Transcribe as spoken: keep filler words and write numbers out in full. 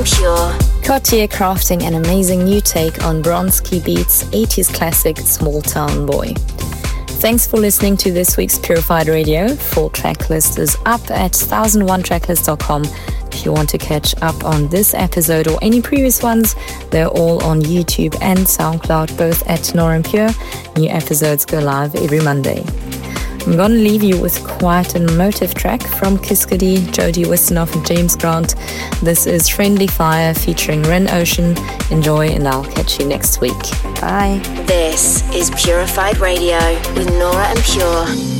and Pure. Cartier crafting an amazing new take on Bronski Beats' eighties classic Small Town Boy. Thanks for listening to this week's Purified Radio. Full track list is up at one thousand one tracklist dot com. If you want to catch up on this episode or any previous ones, they're all on YouTube and SoundCloud, both at Nora En Pure. New episodes go live every Monday. I'm gonna leave you with quite an emotive track from Kiskadi, Jodie Wisternoff and James Grant. This is Friendly Fire featuring Ren Ocean. Enjoy, and I'll catch you next week. Bye. This is Purified Radio with Nora En Pure.